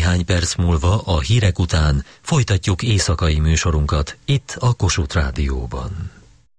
néhány perc múlva a hírek után folytatjuk éjszakai műsorunkat itt a Kossuth Rádióban.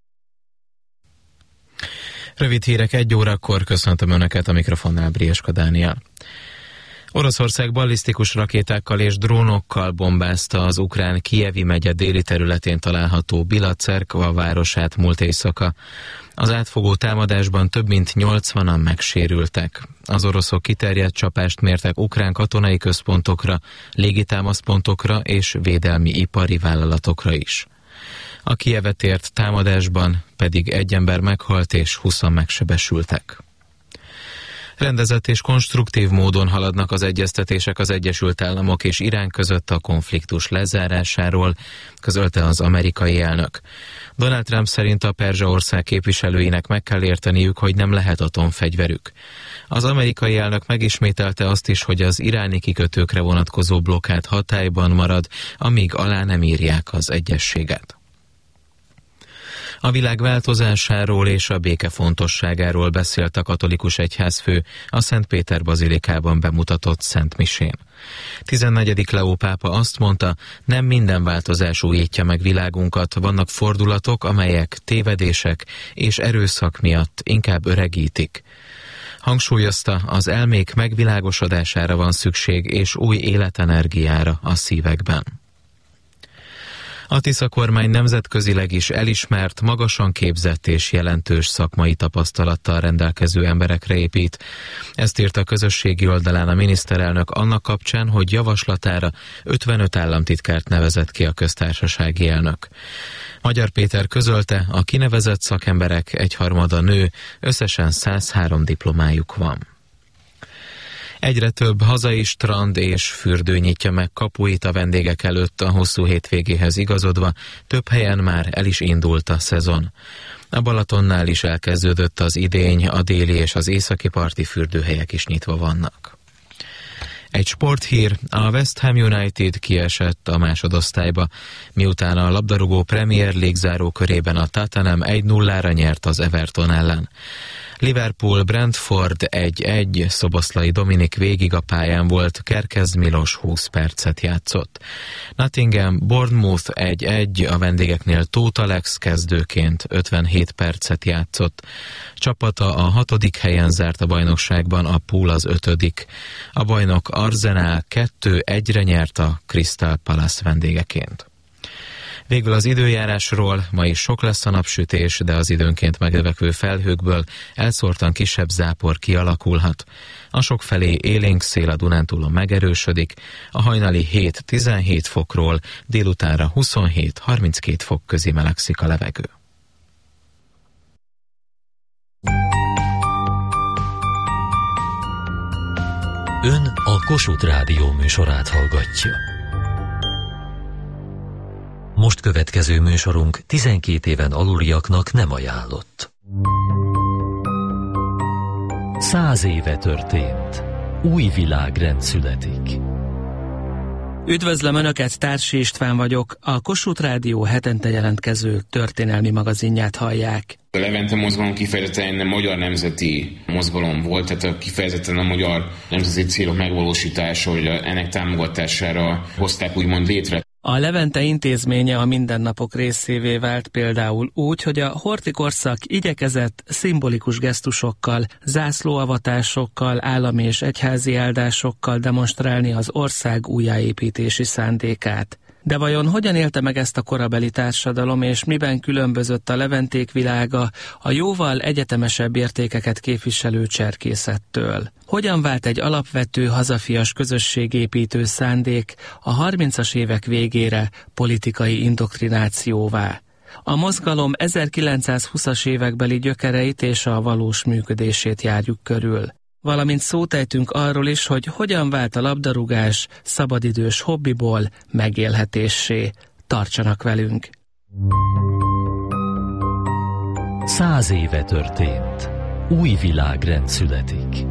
Rövid hírek 1 órakor, köszöntöm Önöket, a mikrofonnál Brieska Dániel. Oroszország ballisztikus rakétákkal és drónokkal bombázta az ukrán Kijevi megye déli területén található Bila-Cerkva városát múlt éjszaka. Az átfogó támadásban több mint 80-an megsérültek. Az oroszok kiterjedt csapást mértek ukrán katonai központokra, légitámaszpontokra és védelmi ipari vállalatokra is. A Kijevet ért támadásban pedig 1 ember meghalt és 20-an megsebesültek. Rendezett és konstruktív módon haladnak az egyeztetések az Egyesült Államok és Irán között a konfliktus lezárásáról, közölte az amerikai elnök. Donald Trump szerint a Perzsa-ország képviselőinek meg kell érteniük, hogy nem lehet atomfegyverük. Az amerikai elnök megismételte azt is, hogy az iráni kikötőkre vonatkozó blokkád hatályban marad, amíg alá nem írják az egyezséget. A világ változásáról és a béke fontosságáról beszélt a katolikus egyházfő a Szent Péter bazilikában bemutatott Szent Misén. 14. Leó pápa azt mondta, nem minden változás újítja meg világunkat, vannak fordulatok, amelyek tévedések és erőszak miatt inkább öregítik. Hangsúlyozta, az elmék megvilágosodására van szükség és új életenergiára a szívekben. A Tisza kormány nemzetközileg is elismert, magasan képzett és jelentős szakmai tapasztalattal rendelkező emberekre épít. Ezt írt a közösségi oldalán a miniszterelnök annak kapcsán, hogy javaslatára 55 államtitkárt nevezett ki a köztársasági elnök. Magyar Péter közölte, a kinevezett szakemberek 1/3 nő, összesen 103 diplomájuk van. Egyre több hazai strand és fürdő nyitja meg kapuit a vendégek előtt a hosszú hétvégéhez igazodva, több helyen már el is indult a szezon. A Balatonnál is elkezdődött az idény, a déli és az északi parti fürdőhelyek is nyitva vannak. Egy sporthír, a West Ham United kiesett a másodosztályba, miután a labdarúgó Premier League zárókörében a Tottenham 1-0-ra nyert az Everton ellen. Liverpool Brentford 1-1, Szoboszlai Dominik végig a pályán volt, Kerkez Milos 20 percet játszott. Nottingham Bournemouth 1-1, a vendégeknél Tóth Alex kezdőként 57 percet játszott. Csapata a 6. helyen zárt a bajnokságban, a Pool az 5. A bajnok Arsenal 2-1-re nyert a Crystal Palace vendégeként. Végül az időjárásról, ma is sok lesz a napsütés, de az időnként megnövekvő felhőkből elszórtan kisebb zápor kialakulhat. A sokfelé élénk szél a Dunántúlon megerősödik, a hajnali 7-17 fokról délutánra 27-32 fok közé melegszik a levegő. Ön a Kossuth Rádió műsorát hallgatja. Most következő műsorunk 12 éven aluliaknak nem ajánlott. 100 éve történt. Új világrend születik. Üdvözlöm Önöket, Társi István vagyok, a Kossuth Rádió hetente jelentkező történelmi magazinját hallják. A Levente mozgalom kifejezetten magyar nemzeti mozgalom volt, tehát kifejezetten a magyar nemzeti célok megvalósítása, hogy ennek támogatására hozták úgymond létre. A Levente intézménye a mindennapok részévé vált például úgy, hogy a horthy-korszak igyekezett szimbolikus gesztusokkal, zászlóavatásokkal, állami és egyházi áldásokkal demonstrálni az ország újjáépítési szándékát. De vajon hogyan élte meg ezt a korabeli társadalom, és miben különbözött a leventék világa a jóval egyetemesebb értékeket képviselő cserkészettől? Hogyan vált egy alapvető hazafias közösségépítő szándék a 30-as évek végére politikai indoktrinációvá? A mozgalom 1920-as évekbeli gyökereit és a valós működését járjuk körül. Valamint szót ejtünk arról is, hogy hogyan vált a labdarúgás szabadidős hobbiból megélhetéssé. Tartsanak velünk! 100 éve történt. Új világrend születik.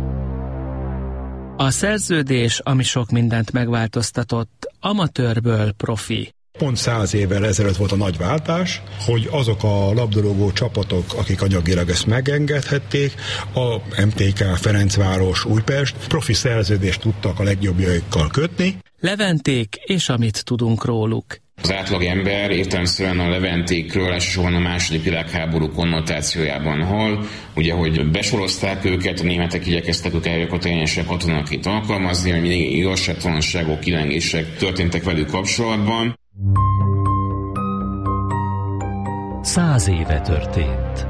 A szerződés, ami sok mindent megváltoztatott, amatőrből profi. Pont 100 évvel ezelőtt volt a nagy váltás, hogy azok a labdarúgó csapatok, akik anyagilag ezt megengedhették, a MTK, Ferencváros, Újpest profi szerződést tudtak a legjobbjaikkal kötni. Leventék, és amit tudunk róluk. Az átlag ember értelemszerűen a leventékről elsősorban a második világháború konnotációjában hall. Ugye, hogy besorozták őket, a németek igyekeztek őket katonányosság katonaként alkalmazni, hogy mindig igazságtalanságok, kilengések történtek velük kapcsolatban. 100 éve történt.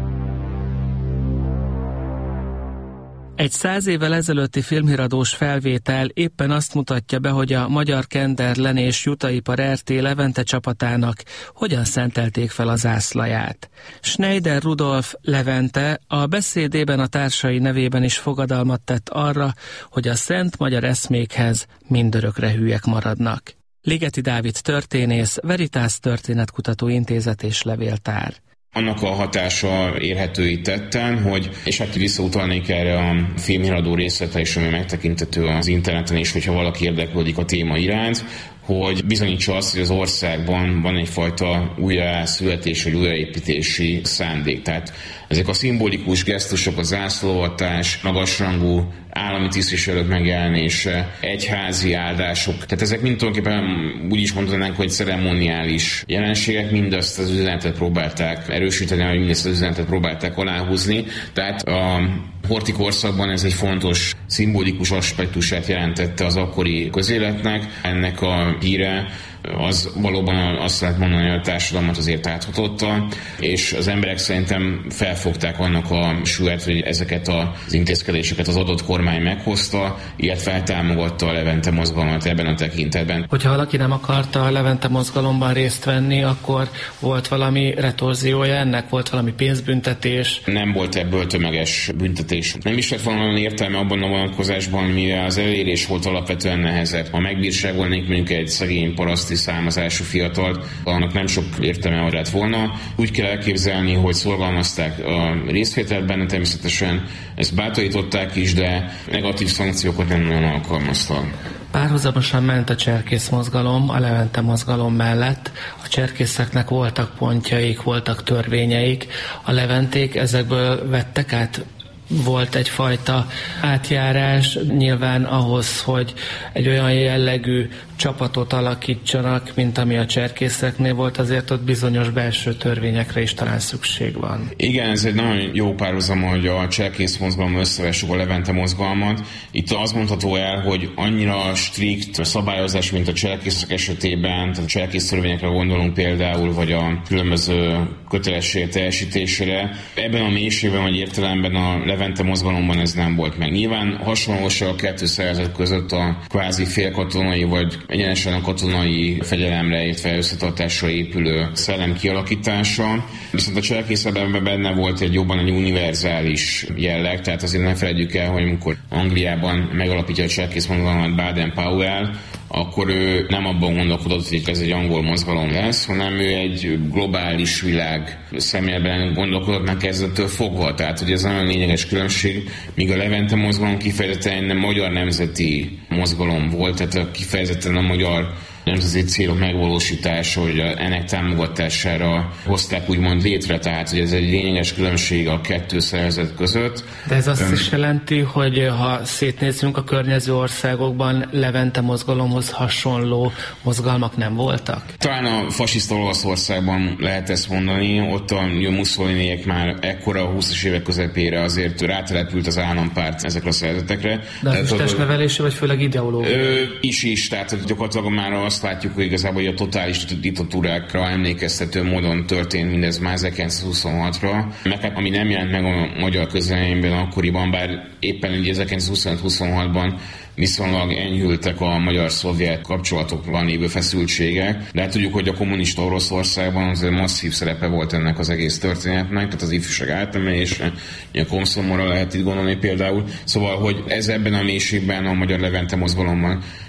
Egy 100 évvel ezelőtti filmhíradós felvétel éppen azt mutatja be, hogy a Magyar Kenderlen és Jutaipar RT Levente csapatának hogyan szentelték fel a zászlaját. Schneider Rudolf Levente a beszédében a társai nevében is fogadalmat tett arra, hogy a szent magyar eszmékhez mindörökre hűek maradnak. Ligeti Dávid történész, Veritas Történetkutató Intézet és Levéltár. Annak a hatása érhető itt tetten, hogy, és hát visszautalnék erre a filmhíradó részletre is, ami megtekintető az interneten is, hogyha valaki érdeklődik a téma iránt, hogy bizonyítsa azt, hogy az országban van egyfajta újjászületés vagy újraépítési szándék. Tehát ezek a szimbolikus gesztusok, a zászlóavatás, magasrangú állami tisztviselők megjelenése, egyházi áldások, tehát ezek mind tulajdonképpen úgy is mondhatnánk, hogy ceremoniális jelenségek, mindazt az üzenetet próbálták erősíteni, vagy mindezt az üzenetet próbálták aláhúzni. Tehát a horthy korszakban ez egy fontos szimbolikus aspektusát jelentette az akkori közéletnek. Ennek a híre az valóban azt lehet mondani, hogy a társadalmat azért áthatotta, és az emberek szerintem felfogták annak a súlyát, hogy ezeket az intézkedéseket az adott kormány meghozta, illetve feltámogatta a Levente mozgalmat ebben a tekintetben. Hogyha valaki nem akarta a Levente mozgalomban részt venni, akkor volt valami retorziója ennek? Volt valami pénzbüntetés? Nem volt ebből tömeges büntetés. Nem is lett valami értelme abban a vonatkozásban, mivel az elérés volt alapvetően nehezebb. Ha megbírságolnék mondjuk egy szegény paraszti származású fiatalt, annak nem sok értelme lett volna. Úgy kell elképzelni, hogy szorgalmazták a részvételt benne, természetesen ezt bátorították is, de negatív szankciókat nem nagyon alkalmaztak. Párhuzamosan ment a cserkész mozgalom a Levente mozgalom mellett. A cserkészeknek voltak pontjaik, voltak törvényeik. A leventék ezekből vettek át? Volt egyfajta átjárás nyilván ahhoz, hogy egy olyan jellegű csapatot alakítsanak, mint ami a cserkészeknél volt, azért ott bizonyos belső törvényekre is talán szükség van. Igen, ez egy nagyon jó párhuzam, hogy a cserkész mozgalom összevessük a Levente mozgalmat. Itt azt mondható el, hogy annyira strikt szabályozás, mint a cserkészek esetében, tehát a cserkész törvényekre gondolunk például, vagy a különböző kötelesség teljesítésére. Ebben a mélységben vagy értelemben a Levente mozgalomban ez nem volt meg. Nyilván hasonlóság a kettő szervezet között a kvázi félkatonai vagy egyenesen a katonai fegyelemre, illetve összetartásra épülő szellem kialakítása. Viszont a cselekészetben benne volt egy jobban egy univerzális jelleg, tehát azért ne felejtjük el, hogy amikor Angliában megalapítja a cselekvész mozgalmat Baden-Powell, akkor ő nem abban gondolkodott, hogy ez egy angol mozgalom lesz, hanem ő egy globális világ szemében gondolkodott meg kezdettől fogva. Tehát, hogy ez nagyon lényeges különbség, míg a Levente mozgalom kifejezetten magyar nemzeti mozgalom volt, tehát kifejezetten a magyar nemzeti célok megvalósítása, hogy ennek támogatására hozták úgymond létre, tehát hogy ez egy lényeges különbség a kettő szervezet között. De ez azt is jelenti, hogy ha szétnézzünk a környező országokban, Levente mozgalomhoz hasonló mozgalmak nem voltak? Talán a fasiszta Olaszországban lehet ezt mondani, ott a Mussoliniek már ekkora a 20-as évek közepére azért rátelepült az állampárt ezekre a szervezetekre. De az testnevelése, vagy főleg ideológia? Is, tehát gyakorlatilag már azt látjuk, hogy igazából a totális diktatúrákra emlékeztető módon történt mindez már 1926-ra. Meg hát, ami nem jelent meg a magyar közvéleményben akkoriban, bár éppen 1925-26-ban viszonylag enyhültek a magyar-szovjet kapcsolatokban lévő feszültségek, de hát tudjuk, hogy a kommunista Oroszországban azért masszív szerepe volt ennek az egész történetnek, tehát az ifjúság átemelése, a Komszomorra lehet itt gondolni például. Szóval, hogy ez ebben a mélységben a magyar Levente mozgalomban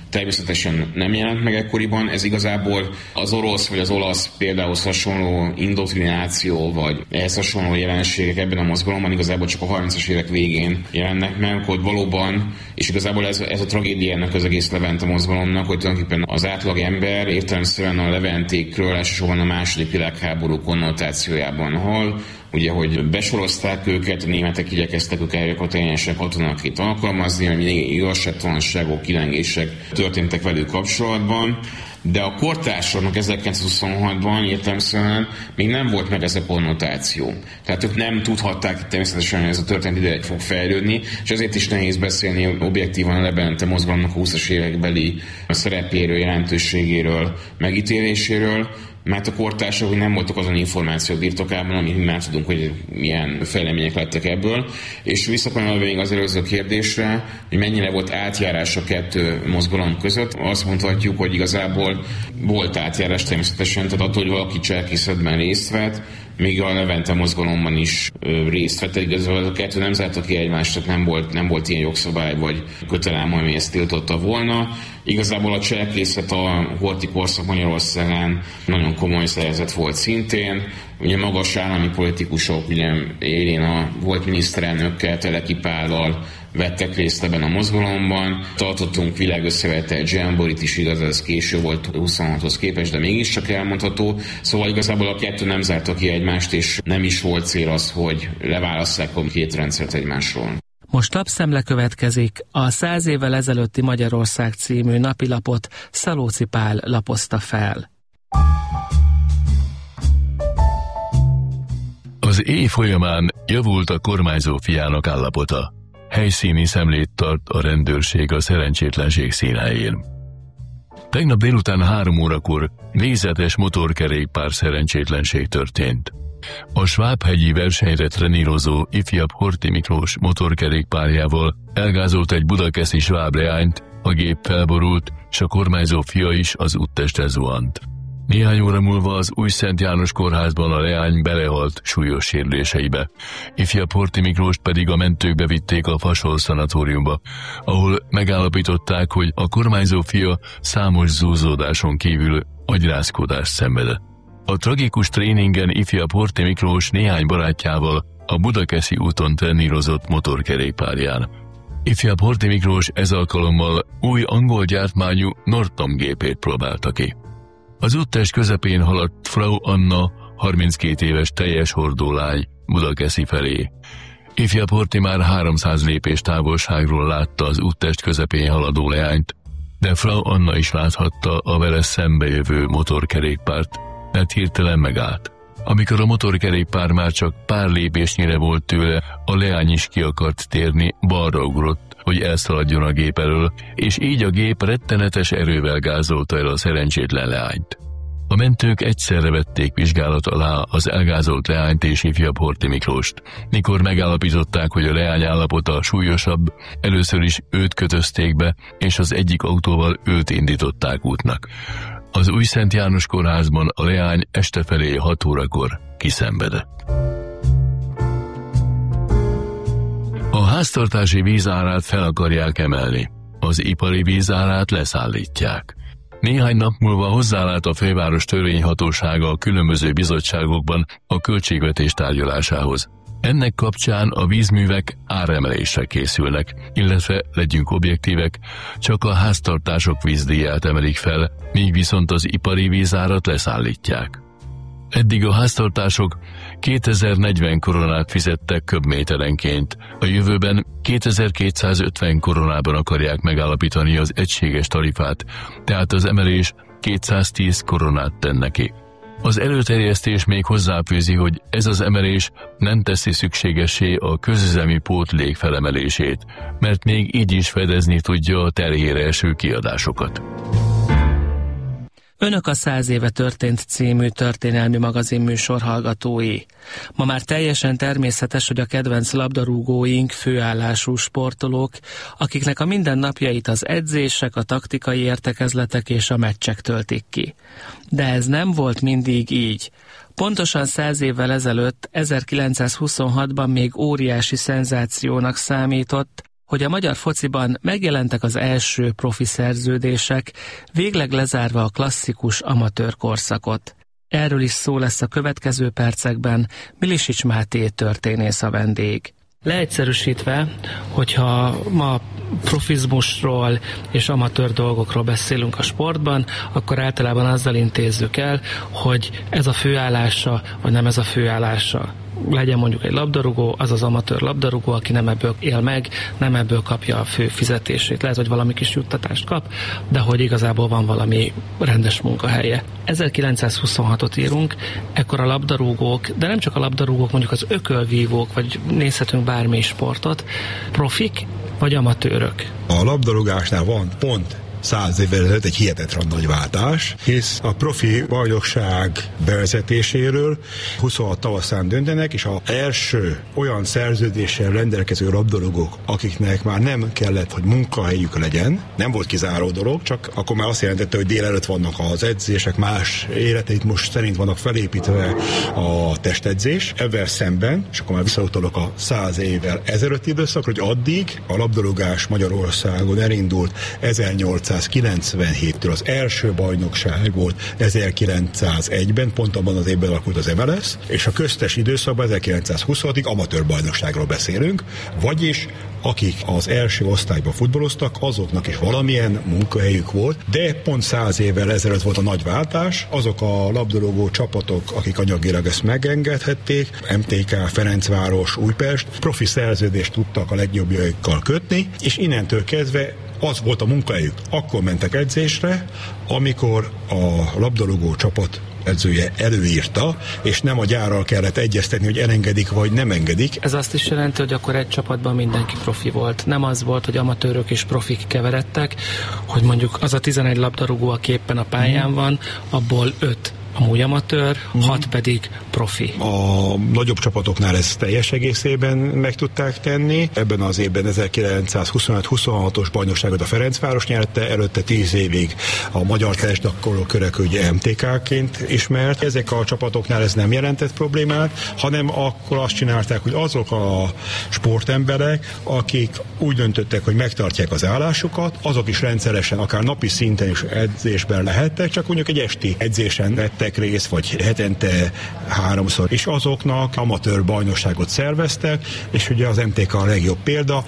természetesen nem jelent meg ekkoriban. Ez igazából az orosz vagy az olasz például hasonló indoktrináció, vagy ehhez hasonló jelenségek ebben a mozgalomban igazából csak a 30-as évek végén jelennek meg, hogy valóban, és igazából ez a tragédia ennek az egész Levente mozgalomnak, hogy tulajdonképpen az átlag ember értelemszerűen a leventékről elsősorban a második világháború konnotációjában hall, ugye, hogy besorozták őket, a németek igyekeztek őket teljesen katonaként alkalmazni, hogy mindig igazságtalanságok, kilengések történtek velük kapcsolatban, de a kortársaknak 1926-ban értelemszerűen még nem volt meg ez a konnotáció. Tehát ők nem tudhatták természetesen, hogy ez a történet ideig fog fejlődni, és ezért is nehéz beszélni objektívan a Levente mozgalomnak 20-as évekbeli szerepéről, jelentőségéről, megítéléséről, mert a kortársak nem voltak azon információk birtokában, amit már tudunk, hogy milyen fejlemények lettek ebből. És visszakanyarodva még az előző kérdésre, hogy mennyire volt átjárás a kettő mozgalom között, azt mondhatjuk, hogy igazából volt átjárás természetesen, tehát attól, hogy valaki cselekészetben részt vett, még a Levente mozgalomban is részt vett. Igazából a kettő nem zárta ki egymást, tehát nem volt ilyen jogszabály vagy kötelem, ami ezt tiltotta volna. Igazából a cselekvészet a horthy korszak Magyarországán nagyon komoly szervezet volt szintén. Ugye magas állami politikusok, ugye élén a volt miniszterelnökkel, Teleki Pállal vettek részt ebben a mozgalomban. Tartottunk világösszevetett jamborit is, igaz, ez késő volt 26-hoz képest, de mégiscsak elmondható. Szóval igazából a kettő nem zárta ki egymást, és nem is volt cél az, hogy leválasszák a két rendszert egymásról. Most lapszemle következik, a 100 évvel ezelőtti Magyarország című napilapot Szalóci Pál lapozta fel. Az éj folyamán javult a kormányzó fiának állapota. Helyszíni szemlét tart a rendőrség a szerencsétlenség színhelyén. Tegnap délután 3 órakor nézetes motorkerékpár szerencsétlenség történt. A Svábhegyi versenyre trenírozó ifjabb Horthy Miklós motorkerékpárjával elgázolt egy budakeszi sváb leányt, a gép felborult, s a kormányzó fia is az úttestre zuhant. Néhány óra múlva az Újszent János kórházban a leány belehalt súlyos sérüléseibe. Ifjabb Horthy Miklóst pedig a mentők bevitték a Fasol szanatóriumba, ahol megállapították, hogy a kormányzó fia számos zúzódáson kívül agyrázkódást szenvedett. A tragikus tréningen ifjabb Horthy Miklós néhány barátjával a Budakeszi úton trenírozott motorkerékpárján. Ifjabb Horthy Miklós ez alkalommal új angol gyártmányú Norton gépét próbálta ki. Az úttest közepén haladt Frau Anna, 32 éves teljes hordó lány Budakeszi felé. Ifjabb Horthy már 300 lépés távolságról látta az úttest közepén haladó leányt, de Frau Anna is láthatta a vele szembejövő motorkerékpárt, mert hirtelen megállt. Amikor a motorkerékpár már csak pár lépésnyire volt tőle, a leány is ki akart térni, balra ugrott, hogy elszaladjon a gép elől, és így a gép rettenetes erővel gázolta el a szerencsétlen leányt. A mentők egyszerre vették vizsgálat alá az elgázolt leányt és ifjabb Horthy Miklóst. Mikor megállapították, hogy a leány állapota súlyosabb, először is őt kötözték be, és az egyik autóval őt indították útnak. Az Újszent János kórházban a leány este felé 6 órakor kiszenvedett. A háztartási vízárát fel akarják emelni, az ipari vízárát leszállítják. Néhány nap múlva hozzálát a főváros törvényhatósága a különböző bizottságokban a költségvetés tárgyalásához. Ennek kapcsán a vízművek áremelésre készülnek, illetve legyünk objektívek, csak a háztartások vízdíját emelik fel, míg viszont az ipari vízárat leszállítják. Eddig a háztartások 2040 koronát fizettek köbméterenként, a jövőben 2250 koronában akarják megállapítani az egységes tarifát, tehát az emelés 210 koronát tenne ki. Az előterjesztés még hozzáfűzi, hogy ez az emelés nem teszi szükségessé a közüzemi pótlék felemelését, mert még így is fedezni tudja a terhére eső kiadásokat. Önök a 100 éve történt című történelmi magazinműsor hallgatói. Ma már teljesen természetes, hogy a kedvenc labdarúgóink főállású sportolók, akiknek a mindennapjait az edzések, a taktikai értekezletek és a meccsek töltik ki. De ez nem volt mindig így. Pontosan 100 évvel ezelőtt, 1926-ban még óriási szenzációnak számított, hogy a magyar fociban megjelentek az első profi szerződések, végleg lezárva a klasszikus amatőr korszakot. Erről is szó lesz a következő percekben, Milisics Máté történész a vendég. Leegyszerűsítve, hogyha ma profizmusról és amatőr dolgokról beszélünk a sportban, akkor általában azzal intézzük el, hogy ez a főállása, vagy nem ez a főállása. Legyen mondjuk egy labdarúgó, az az amatőr labdarúgó, aki nem ebből él meg, nem ebből kapja a fő fizetését. Lehet, hogy valami kis juttatást kap, de hogy igazából van valami rendes munkahelye. 1926-ot írunk, ekkor a labdarúgók, de nem csak a labdarúgók, mondjuk az ökölvívók, vagy nézhetünk bármi sportot, profik vagy amatőrök. A labdarúgásnál van pont 100 évvel ezelőtt egy hihetetlen nagy váltás, hisz a profi bajnokság bevezetéséről 26 tavaszán döntenek, és az első olyan szerződéssel rendelkező labdarúgók, akiknek már nem kellett, hogy munkahelyük legyen, nem volt kizáró dolog, csak akkor már azt jelentette, hogy délelőtt vannak az edzések, más életeit most szerint vannak felépítve a testedzés. Ebben szemben, és akkor már visszautalok a 100 évvel ezelőtt időszakra, hogy addig a labdarúgás Magyarországon elindult 1897-től az első bajnokság volt 1901-ben, pont abban az évben alakult az MLS, és a köztes időszakban 1926-ig amatőr bajnokságról beszélünk, vagyis akik az első osztályban futballoztak, azoknak is valamilyen munkahelyük volt, de pont 100 évvel ezelőtt volt a nagy váltás, azok a labdarúgó csapatok, akik anyagilag ezt megengedhették, MTK, Ferencváros, Újpest, profi szerződést tudtak a legjobbjaikkal kötni, és innentől kezdve az volt a munkahelyük. Akkor mentek edzésre, amikor a labdarúgó csapat edzője előírta, és nem a gyárral kellett egyeztetni, hogy elengedik vagy nem engedik. Ez azt is jelenti, hogy akkor egy csapatban mindenki profi volt. Nem az volt, hogy amatőrök és profik keveredtek, hogy mondjuk az a 11 labdarúgó, aki éppen a pályán van, abból 5 amúgy amatőr, 6 pedig profi. A nagyobb csapatoknál ezt teljes egészében meg tudták tenni. Ebben az évben 1925-26-os bajnokságot a Ferencváros nyerte, előtte 10 évig a magyar testgyakorló körök ugye MTK-ként ismert. Ezek a csapatoknál ez nem jelentett problémát, hanem akkor azt csinálták, hogy azok a sportemberek, akik úgy döntöttek, hogy megtartják az állásukat, azok is rendszeresen, akár napi szinten is edzésben lehettek, csak mondjuk egy esti edzésen vettek részt, vagy hetente 3-szor, és azoknak amatőr bajnokságot szerveztek, és ugye az MTK a legjobb példa,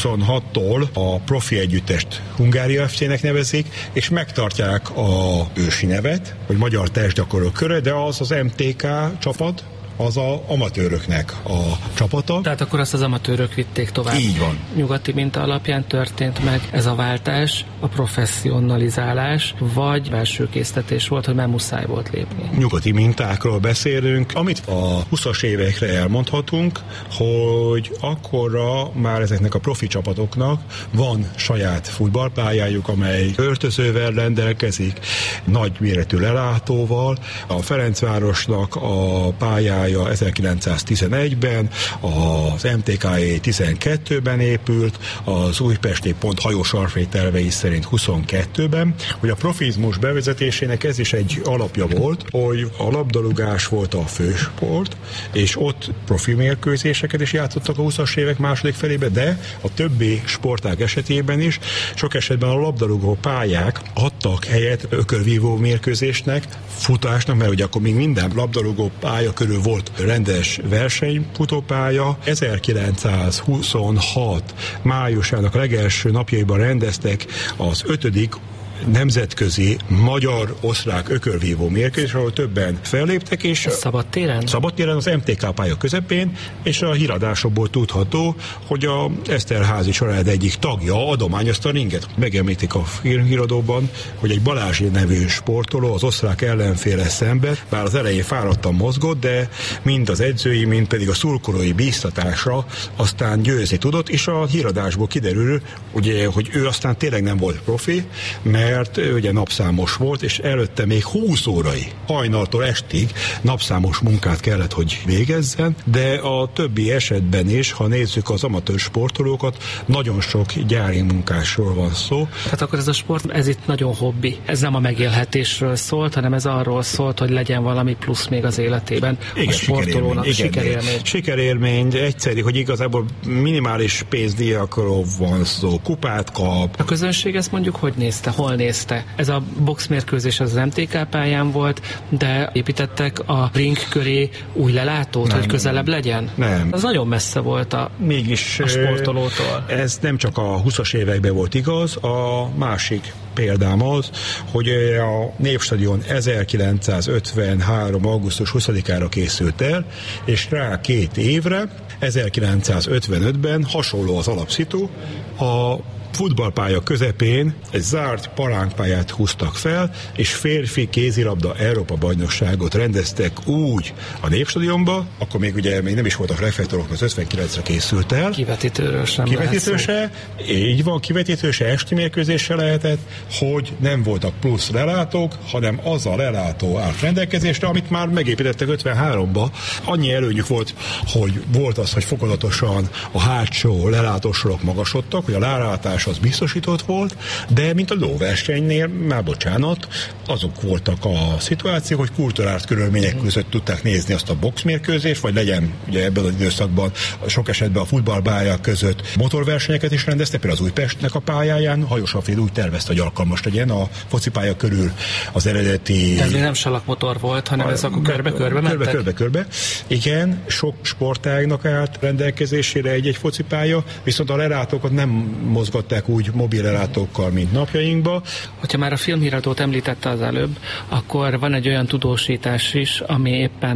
26-tól a profi együttest Hungária FC-nek nevezik, és megtartják a ősi nevet, hogy magyar testgyakorló köre, de az MTK csapat, az a amatőröknek a csapata. Tehát akkor azt az amatőrök vitték tovább. Így van. Nyugati minta alapján történt meg ez a váltás, a professzionalizálás, vagy belsőkésztetés volt, hogy már muszáj volt lépni. Nyugati mintákról beszélünk. Amit a 20-as évekre elmondhatunk, hogy akkorra már ezeknek a profi csapatoknak van saját futballpályájuk, amely öltözővel rendelkezik, nagy méretű lelátóval. A Ferencvárosnak a pályája 1911-ben, az MTK-é 12-ben épült, az újpesti pont hajósarfé tervei szerint 22-ben, hogy a profizmus bevezetésének ez is egy alapja volt, hogy a labdarúgás volt a fősport, és ott profi mérkőzéseket is játszottak a 20-as évek második felébe, de a többi sportág esetében is sok esetben a labdarúgó pályák adtak helyet ökölvívó mérkőzésnek, futásnak, mert ugye akkor még minden labdarúgó pálya körül volt rendes versenyfutópálya. 1926 májusának legelső napjaiban rendeztek az 5. nemzetközi magyar-osztrák ökölvívó mérkőzés, ahol többen felléptek, és szabadtéren? Szabadtéren, az MTK pálya közepén, és a híradásokból tudható, hogy a Eszterházy család egyik tagja adományozta a ringet. Megemlítik a filmhíradóban, hogy egy Balázs nevű sportoló az osztrák ellenféle szemben, bár az elején fáradtan mozgott, de mind az edzői, mind pedig a szurkolói bíztatásra aztán győzni tudott, és a híradásból kiderül, ugye, hogy ő aztán tényleg nem volt profi, mert mert ugye napszámos volt, és előtte még 20 órai, hajnaltól estig napszámos munkát kellett, hogy végezzen, de a többi esetben is, ha nézzük az amatőr sportolókat, nagyon sok gyári munkásról van szó. Tehát akkor ez a sport, ez itt nagyon hobbi. Ez nem a megélhetésről szólt, hanem ez arról szólt, hogy legyen valami plusz még az életében. Igen, a sportolónak sikerélmény. Sikerélmény, egyszerű, hogy igazából minimális pénzdíjakról van szó, kupát kap. A közönség ezt mondjuk hogy nézte, hol nézte? Ez a boxmérkőzés az MTK pályán volt, de építettek a ring köré új lelátót, hogy közelebb legyen? Nem. Az nagyon messze volt a sportolótól. Ez nem csak a 20-as években volt igaz, a másik példám az, hogy a Népstadion 1953. augusztus 20-ára készült el, és rá 2 évre, 1955-ben hasonló az alapszitu, a futballpálya közepén egy zárt palánkpályát húztak fel, és férfi kézilabda Európa-bajnokságot rendeztek úgy a Népstadionba, akkor még nem is voltak reflektorok, az 59-re készült el. Kivetítőről sem Kivetítőse, így van, kivetítőse, esti mérkőzése lehetett, hogy nem voltak plusz lelátók, hanem az a lelátó állt rendelkezésre, amit már megépítettek 53-ba. Annyi előnyük volt, hogy volt az, hogy fokozatosan a hátsó lelátósorok magasodtak, hogy a lelátás az biztosított volt, de mint a lóversenynél, már bocsánat, azok voltak a szituációk, hogy kulturált körülmények között tudták nézni azt a boxmérkőzést, vagy legyen ugye ebben az időszakban sok esetben a futballpályák között motorversenyeket is rendeztek, például az Újpestnek a pályáján, Hajósaféd úgy tervezte, hogy alkalmas legyen a focipálya körül az eredeti... Ez nem salakmotor volt, hanem ez akkor körbe-körbe mentek? Körbe-körbe. Igen, sok sportágnak állt rendelkezésére egy-egy focipálya, viszont a lelátókat nem mozgatták úgy mobil lelátókkal, mint napjainkban. Hogyha már a filmhíradót említette az előbb, akkor van egy olyan tudósítás is, ami éppen